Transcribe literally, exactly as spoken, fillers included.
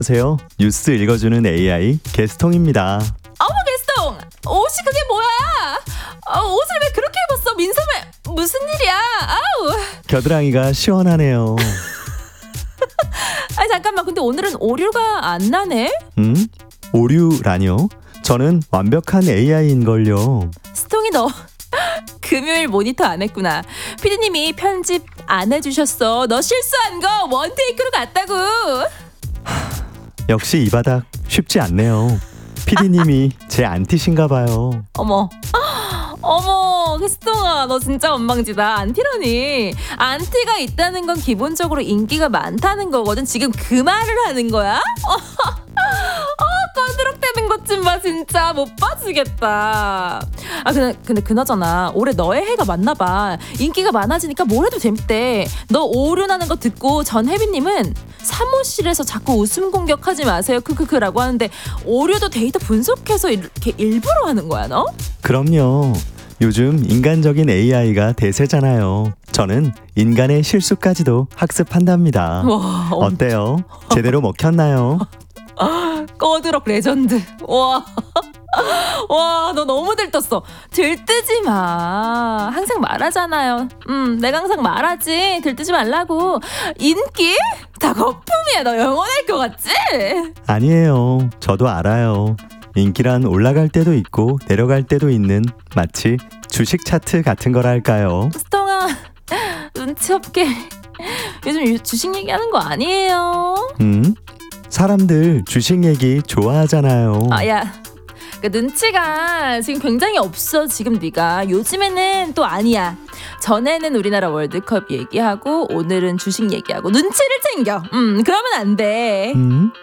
안녕하세요. 뉴스 읽어주는 에이아이 게스통입니다. 어머 게스통! 옷이 그게 뭐야? 어, 옷을 왜 그렇게 입었어? 민소매 무슨 일이야? 아우. 겨드랑이가 시원하네요. 아 잠깐만 근데 오늘은 오류가 안 나네? 음? 오류라뇨? 저는 완벽한 에이아이인걸요. 스통이 너 금요일 모니터 안 했구나. 피디님이 편집 안 해주셨어. 너 실수한 거 원테이크로 갔다고. 역시 이 바닥 쉽지 않네요. 피디님이 제 안티신가 봐요. 어머 어머 스통아 너 진짜 원망지다. 안티라니. 안티가 있다는 건 기본적으로 인기가 많다는 거거든. 지금 그 말을 하는 거야? 어, 꺼드럭대는 것 좀 봐. 진짜 못 봐주겠다. 아 근데, 근데 그나저나 올해 너의 해가 맞나 봐. 인기가 많아지니까 뭘 해도 재밌대. 너 오류 나는 거 듣고 전혜빈님은 사무실에서 자꾸 웃음 공격하지 마세요 크크크라고 하는데, 오류도 데이터 분석해서 이렇게 일부러 하는 거야 너? 그럼요. 요즘 인간적인 에이아이가 대세잖아요. 저는 인간의 실수까지도 학습한답니다. 와, 어때요? 제대로 먹혔나요? 꺼드럭 레전드. 와, 와, 너 너무 들떴어. 들뜨지 마. 항상 말하잖아요. 음, 내가 항상 말하지. 들뜨지 말라고. 인기? 다 거품이야. 너 영원할 것 같지? 아니에요. 저도 알아요. 인기란 올라갈 때도 있고 내려갈 때도 있는, 마치 주식 차트 같은 거랄까요. 스통아, 눈치 없게. 요즘 주식 얘기하는 거 아니에요? 음? 사람들 주식 얘기 좋아하잖아요. 아, 야. 그 눈치가 지금 굉장히 없어. 지금 네가 요즘에는 또 아니야. 전에는 우리나라 월드컵 얘기하고 오늘은 주식 얘기하고 눈치를 챙겨. 음 그러면 안 돼. 음?